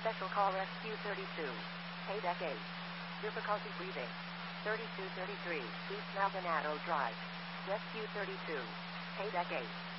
Special call Rescue 32. Paydeck 8. Difficulty breathing. 3233 East Maldonado Drive. Rescue 32. Paydeck 8.